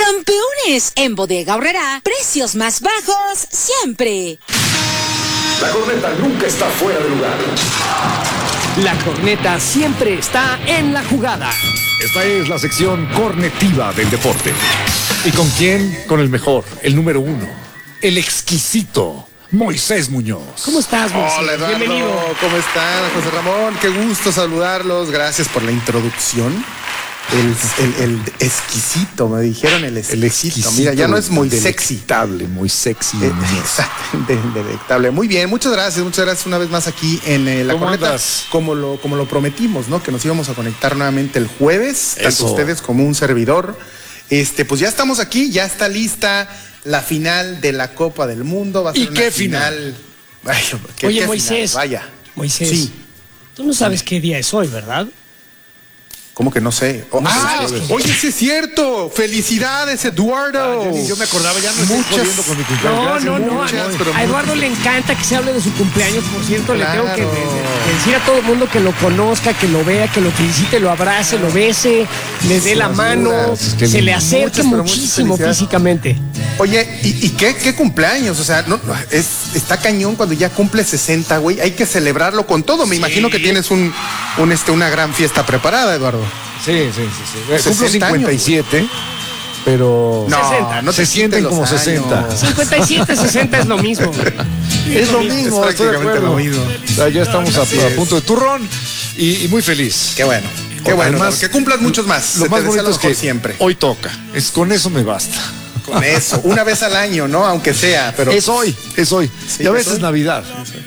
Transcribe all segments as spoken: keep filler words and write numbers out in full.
Campeones, en Bodega Aurrerá, precios más bajos siempre. La corneta nunca está fuera de lugar. La corneta siempre está en la jugada. Esta es la sección cornetiva del deporte. ¿Y con quién? Con el mejor, el número uno, el exquisito Moisés Muñoz. ¿Cómo estás, Moisés? Hola, Eduardo. Bienvenido. ¿Cómo están, José Ramón? Qué gusto saludarlos. Gracias por la introducción. El, el, el exquisito, me dijeron el exquisito. El exquisito. Mira, ya no es muy sexy. Delectable, muy sexy. Eh, de- delectable. Muy bien, muchas gracias, muchas gracias una vez más aquí en eh, La ¿Cómo Corneta, andas? como lo, como lo prometimos, ¿no? Que nos íbamos a conectar nuevamente el jueves, tanto Eso. ustedes como un servidor. Este, pues ya estamos aquí, ya está lista la final de la Copa del Mundo. Va a ser ¿Y una qué final? Vaya, ¿qué- Oye, qué Moisés. final? Vaya. Moisés, Sí. tú no sabes qué día es hoy, ¿verdad? ¿Cómo que no sé? Oh, No ah, sabes qué- oye, sí es cierto. Felicidades, Eduardo. Ah, yo, yo me acordaba, ya no estoy Muchas- jodiendo con mi cumpleaños. No, Gracias, no, no. muchas, pero A Eduardo muchas. le encanta que se hable de su cumpleaños. Por cierto, le tengo que, Claro. que decir a todo el mundo que lo conozca, que lo vea, que lo felicite, lo abrace, lo bese, le dé la Sin mano, duda. Es que se le muchas, acerque pero muchas muchísimo felicidades. físicamente. Oye, ¿y, y qué, qué cumpleaños? O sea, no, no, es, está cañón cuando ya cumple sesenta, güey. Hay que celebrarlo con todo. Me imagino que tienes un, un, este, una gran fiesta preparada, Eduardo. Sí, sí, sí. sí. Cumplo sesenta cincuenta y siete, pero No, sesenta. no te se sienten quites como los sesenta. años. cincuenta y siete, sesenta es lo mismo. Es lo mismo, Es estoy de prácticamente acuerdo. lo mismo. O sea, ya estamos a, Así a es. punto de turrón y, y muy feliz. Qué bueno. Qué bueno, Además, Eduardo, que cumplas muchos más. Lo Se más te desea bonito es mejor que siempre. hoy toca. Es, con eso me basta. Con eso, una vez al año, ¿no? Aunque sea, pero Es hoy, es hoy. Sí, y a es veces hoy. Navidad.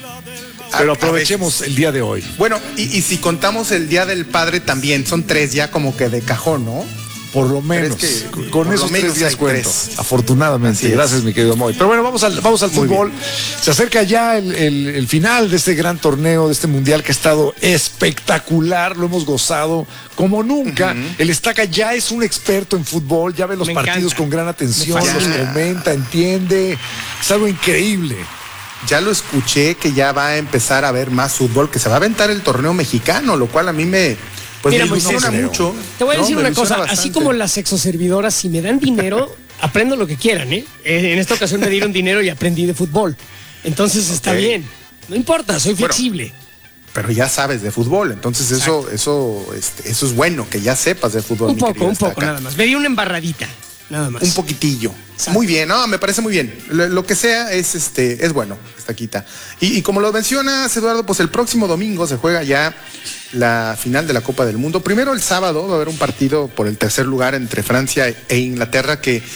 A- Pero a aprovechemos el día de hoy. Bueno, y, y si contamos el Día del Padre también, son tres ya como que de cajón, ¿no? Por lo menos. que- con por lo esos menos tres días hay cuento. tres. Afortunadamente. Así es. Gracias, mi querido Moy. Pero bueno, vamos al, vamos al Muy fútbol. Se acerca ya el, el- el final de este gran torneo, de este mundial que ha estado espectacular. Lo hemos gozado como nunca. El Estaca ya es un experto en fútbol, ya ve los Me partidos encanta. con gran atención, Me los fascina. comenta, entiende. Es algo increíble. Ya lo escuché que ya va a empezar a ver más fútbol, que se va a aventar el torneo mexicano, lo cual a mí me, pues, Mira, me ilusiona Moisés, mucho. Te voy a ¿no? decir Me una ilusiona cosa, así bastante. como las sexoservidoras, si me dan dinero, aprendo lo que quieran, ¿eh? En esta ocasión me dieron dinero y aprendí de fútbol. Entonces está Ok. bien. No importa, soy Bueno, flexible. Pero ya sabes de fútbol, entonces eso, eso, este, eso es bueno, que ya sepas de fútbol. Un mi poco, querido un poco, Estaca. nada más. Me di una embarradita, nada más. Un poquitillo. Exacto. Muy bien, no, me parece muy bien. Lo, lo que sea es este, es bueno, esta quita. Y, y como lo mencionas, Eduardo, pues el próximo domingo se juega ya la final de la Copa del Mundo. Primero el sábado va a haber un partido por el tercer lugar entre Francia e Inglaterra que